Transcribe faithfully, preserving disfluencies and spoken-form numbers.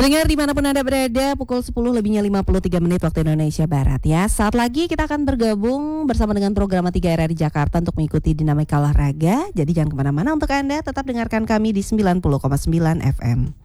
Pendengar dimanapun Anda berada, pukul sepuluh lebihnya lima puluh tiga menit waktu Indonesia Barat ya. Saat lagi kita akan bergabung bersama dengan program tiga R R I Jakarta untuk mengikuti dinamika olahraga. Jadi jangan kemana-mana untuk Anda, tetap dengarkan kami di sembilan puluh koma sembilan F M.